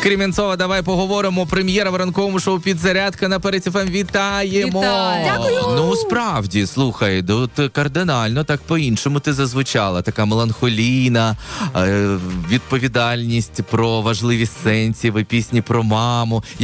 Кремінцова, давай поговоримо. Прем'єра в ранковому шоу «Підзарядка» на Перець ФМ. Вітаємо! Дякую! Ну, справді, слухай, тут кардинально так по-іншому ти зазвучала. Така меланхолійна, відповідальність про важливі сенсі, пісні про маму.